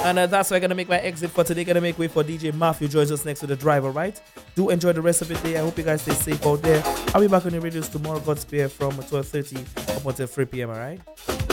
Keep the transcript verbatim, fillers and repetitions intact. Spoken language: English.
And uh, that's why I'm gonna make my exit for today. Gonna make way for D J Matthew. Joins us next to the drive. All right. Do enjoy the rest of your day. I hope you guys stay safe out there. I'll be back on your radios tomorrow. Godspeed from twelve thirty up until three p.m. All right.